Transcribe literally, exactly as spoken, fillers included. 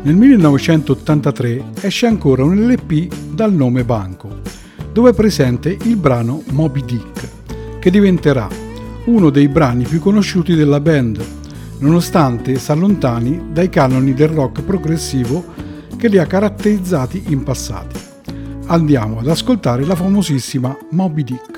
Nel millenovecentottantatré esce ancora un L P dal nome Banco, dove è presente il brano Moby Dick, che diventerà uno dei brani più conosciuti della band, nonostante si allontani dai canoni del rock progressivo che li ha caratterizzati in passato. Andiamo ad ascoltare la famosissima Moby Dick.